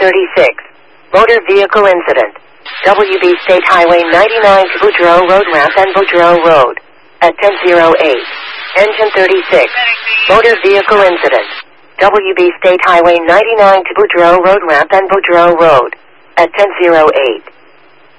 36. Motor vehicle incident. WB State Highway 99 to Boudreaux Road Ramp and Boudreaux Road. At 10:08. Engine 36. Motor vehicle incident. WB State Highway 99 to Boudreaux Road Ramp and Boudreaux Road. At 10:08.